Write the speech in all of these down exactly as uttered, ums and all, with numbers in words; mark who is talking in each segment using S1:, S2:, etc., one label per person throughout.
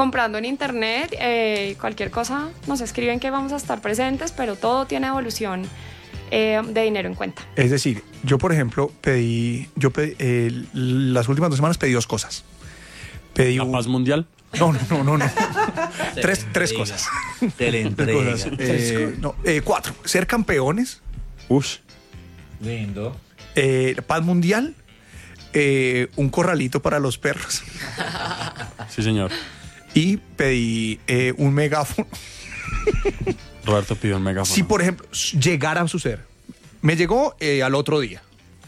S1: comprando en internet. Eh, cualquier cosa nos escriben que vamos a estar presentes, pero todo tiene devolución eh, de dinero en cuenta.
S2: Es decir, yo por ejemplo pedí, yo pedí, eh, las últimas dos semanas pedí dos cosas. Pedí
S3: ¿La
S2: un...
S3: paz mundial?
S2: No, no, no, no. no. tres, tres cosas.
S4: Te le entrega.
S2: Tres cosas. Eh, no, eh, cuatro. Ser campeones.
S3: Ush.
S4: Lindo.
S2: Eh, paz mundial. Eh, un corralito para los perros.
S3: Sí, señor.
S2: Y pedí eh, un megáfono.
S3: Roberto pidió un megáfono.
S2: Si, por ejemplo, llegara a suceder, me llegó eh, al otro día.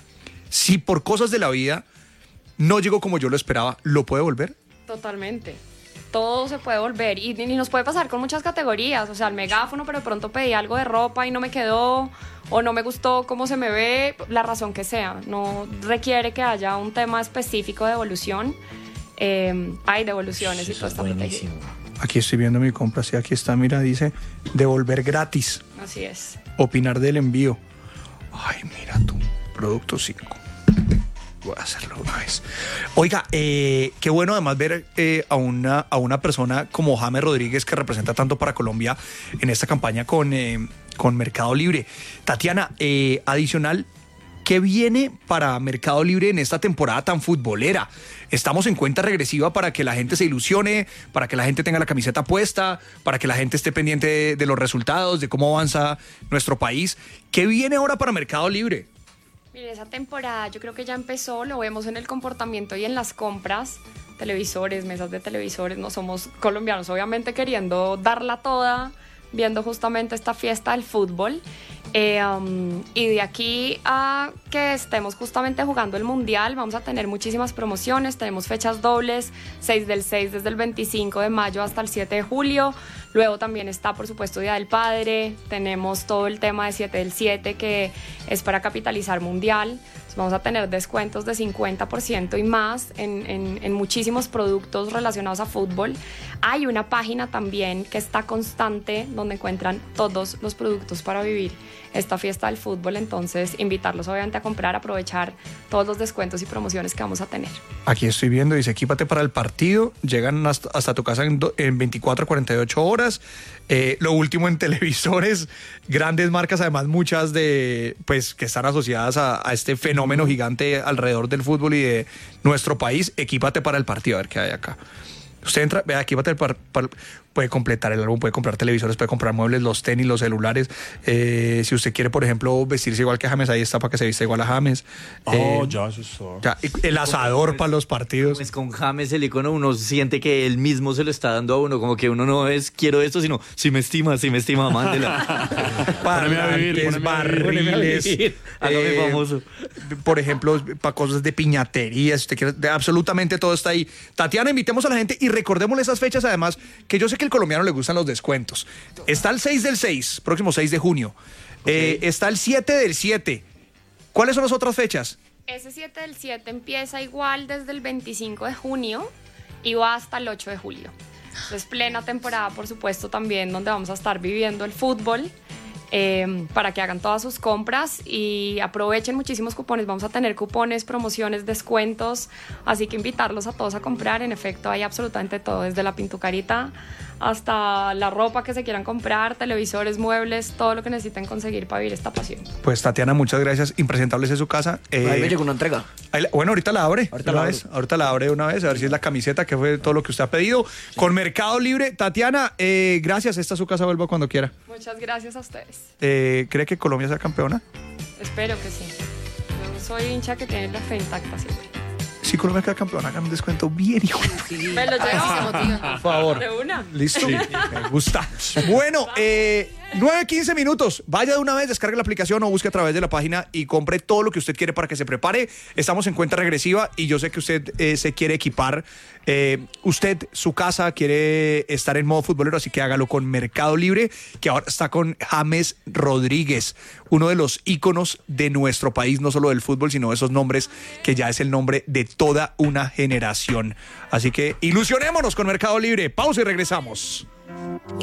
S2: Si por cosas de la vida no llegó como yo lo esperaba, ¿lo puede volver?
S1: Totalmente. Todo se puede volver y, y nos puede pasar con muchas categorías. O sea, el megáfono, pero de pronto pedí algo de ropa y no me quedó, o no me gustó cómo se me ve, la razón que sea. No requiere que haya un tema específico de devolución. Eh, hay devoluciones y todo está protegido.
S2: Aquí estoy viendo mi compra, sí, aquí está, mira, dice devolver gratis.
S1: Así es.
S2: Opinar del envío. Ay, mira tú, producto cinco. Voy a hacerlo una vez. Oiga, eh, qué bueno además ver eh, a, una, a una persona como James Rodríguez, que representa tanto para Colombia en esta campaña con, eh, con Mercado Libre. Tatiana, eh, adicional, ¿qué viene para Mercado Libre en esta temporada tan futbolera? Estamos en cuenta regresiva para que la gente se ilusione, para que la gente tenga la camiseta puesta, para que la gente esté pendiente de, de los resultados, de cómo avanza nuestro país. ¿Qué viene ahora para Mercado Libre?
S1: Mire, esa temporada yo creo que ya empezó, lo vemos en el comportamiento y en las compras, televisores, mesas de televisores, no somos colombianos, obviamente queriendo darla toda, viendo justamente esta fiesta del fútbol. Eh, um, y de aquí a que estemos justamente jugando el Mundial, vamos a tener muchísimas promociones, tenemos fechas dobles, seis del seis desde el veinticinco de mayo hasta el siete de julio, luego también está por supuesto Día del Padre, tenemos todo el tema de siete del siete que es para capitalizar Mundial. Vamos a tener descuentos de cincuenta por ciento y más en, en, en muchísimos productos relacionados a fútbol. Hay una página también que está constante donde encuentran todos los productos para vivir esta fiesta del fútbol, entonces invitarlos obviamente a comprar, aprovechar todos los descuentos y promociones que vamos a tener.
S2: Aquí estoy viendo, dice equípate para el partido, llegan hasta, hasta tu casa en, do, en veinticuatro a cuarenta y ocho horas. Eh, lo último en televisores, grandes marcas, además muchas de pues que están asociadas a, a este fenómeno gigante alrededor del fútbol y de nuestro país. Equípate para el partido, a ver qué hay acá. Usted entra, vea, equípate para, para, puede completar el álbum, puede comprar televisores, puede comprar muebles, los tenis, los celulares. Eh, si usted quiere, por ejemplo, vestirse igual que James, ahí está para que se vista igual a James.
S3: Oh,
S2: eh,
S3: ya, eso es todo.
S2: Ya, el asador pues, para los partidos.
S4: Pues con James, el icono, uno siente que él mismo se lo está dando a uno, como que uno no es quiero esto, sino si me estima, si me estima, mándela.
S2: Parlantes, barriles.
S4: Hágame
S2: eh,
S4: famoso.
S2: Por ejemplo, para cosas de piñatería, si usted quiere, de absolutamente todo está ahí. Tatiana, invitemos a la gente y recordémosle esas fechas, además, que yo sé que al colombiano le gustan los descuentos. Está el seis del seis, próximo seis de junio. Okay. Eh, está el siete del siete. ¿Cuáles son las otras fechas?
S1: Ese siete del siete empieza igual desde el veinticinco de junio y va hasta el ocho de julio. Es plena temporada, por supuesto, también donde vamos a estar viviendo el fútbol. Eh, para que hagan todas sus compras y aprovechen muchísimos cupones. Vamos a tener cupones, promociones, descuentos, así que invitarlos a todos a comprar. En efecto, hay absolutamente todo, desde la pintucarita hasta la ropa que se quieran comprar, televisores, muebles, todo lo que necesiten conseguir para vivir esta pasión.
S2: Pues Tatiana, muchas gracias. Impresentables en su casa.
S5: Eh, ahí me llegó una entrega.
S2: Ahí, bueno, ahorita la abre.
S5: Ahorita
S2: una
S5: la
S2: vez. Ahorita la abre una vez, a ver si es la camiseta, que fue todo lo que usted ha pedido. Sí. Con Mercado Libre. Tatiana, eh, gracias. Esta es su casa, vuelva cuando quiera.
S1: Muchas gracias a ustedes.
S2: Eh, ¿Cree que Colombia sea campeona?
S1: Espero que sí. Yo soy hincha que tiene la fe intacta siempre.
S2: Si Colombia queda campeona, hagan un descuento bien, hijo.
S1: Sí. Me lo llevo.
S2: Por favor.
S1: De una.
S2: ¿Listo? Sí. Me gusta. Bueno, eh, nueve quince minutos. Vaya de una vez, descargue la aplicación o busque a través de la página y compre todo lo que usted quiere para que se prepare. Estamos en cuenta regresiva y yo sé que usted eh, se quiere equipar. Eh, usted, su casa, quiere estar en modo futbolero, así que hágalo con Mercado Libre, que ahora está con James Rodríguez, uno de los íconos de nuestro país, no solo del fútbol, sino de esos nombres que ya es el nombre de toda una generación. Así que ilusionémonos con Mercado Libre. Pausa y regresamos.